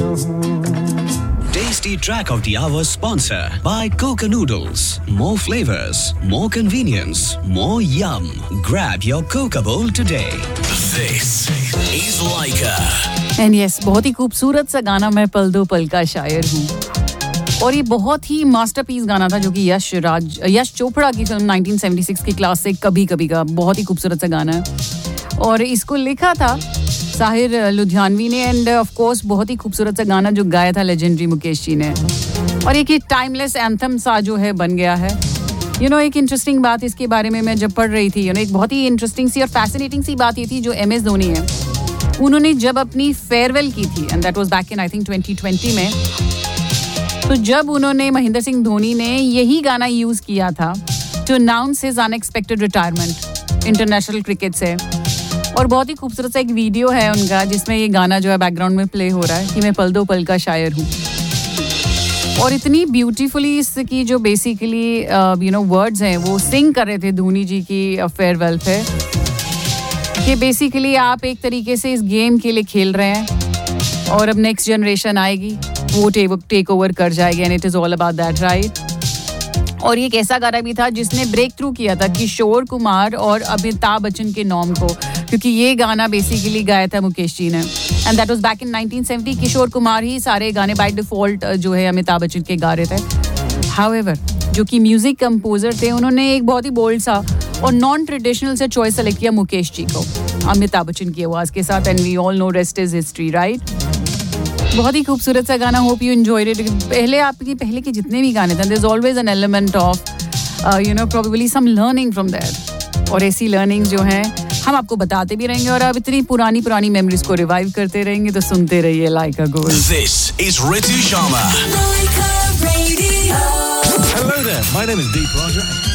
Tasty track of the hour sponsor by Coca Noodles. More flavors, more convenience, more yum. Grab your Coca bowl today. This is Laika. And yes, बहुत ही खूबसूरत सा गाना मैं पल दो पल का शायर हूँ. और ये बहुत ही मास्टरपीस गाना था जो कि यश चोपड़ा की फिल्म 1976 की क्लासिक कभी कभी का बहुत ही खूबसूरत सा गाना है. और इसको लिखा था साहिर लुधियानवी ने एंड ऑफ कोर्स बहुत ही खूबसूरत सा गाना जो गाया था लेजेंडरी मुकेश जी ने. और एक टाइमलेस एंथम सा जो है बन गया है. एक इंटरेस्टिंग बात इसके बारे में मैं जब पढ़ रही थी, एक बहुत ही इंटरेस्टिंग सी और फैसिनेटिंग सी बात ये थी जो MS धोनी है, उन्होंने जब अपनी फेयरवेल की थी and that was back in I think 2020 में, तो जब उन्होंने महेंद्र सिंह धोनी ने यही गाना यूज किया था to announce his unexpected retirement international cricket से. और बहुत ही खूबसूरत सा एक वीडियो है उनका जिसमें ये गाना जो है बैकग्राउंड में प्ले हो रहा है कि मैं पल दो पल का शायर हूँ. और इतनी ब्यूटीफुली इसकी जो बेसिकली वर्ड्स हैं वो सिंग कर रहे थे धोनी जी की फेयरवेल पे, कि बेसिकली आप एक तरीके से इस गेम के लिए खेल रहे हैं और अब नेक्स्ट जनरेशन आएगी वो टेक ओवर कर जाएगी and it is all about that, right. और ये एक ऐसा गाना भी था जिसने ब्रेक थ्रू किया था किशोर कुमार और अमिताभ बच्चन के नाम को, क्योंकि ये गाना बेसिकली गाया था मुकेश जी ने and that was back in 1970. Kishore Kumar ही सारे गाने बाय डिफॉल्ट जो है अमिताभ बच्चन के गा रहे थे. हाउएवर जो कि म्यूजिक कंपोजर थे उन्होंने एक बहुत ही बोल्ड सा और नॉन ट्रेडिशनल से चॉइस सेलेक्ट किया मुकेश जी को अमिताभ बच्चन की आवाज़ के साथ and we all know rest is history, right. बहुत ही खूबसूरत सा गाना. Hope you enjoyed it. पहले के जितने भी गाने थे there is always an element of probably some learning from that. और ऐसी लर्निंग्स जो हैं हम आपको बताते भी रहेंगे और अब इतनी पुरानी मेमोरीज को रिवाइव करते रहेंगे. तो सुनते रहिए लाइका gold. This is Ritu Sharma. Laika Radio. Hello there, my name is Deep Roger.